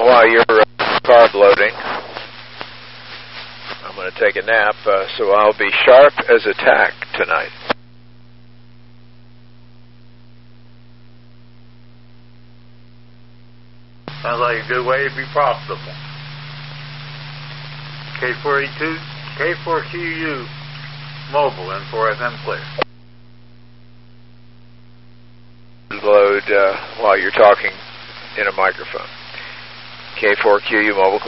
while you're carb loading, I'm going to take a nap, so I'll be sharp as a tack tonight. Sounds like a good way to be profitable. K4QU mobile and 4FM clear. Load while you're talking in a microphone. K4QU mobile.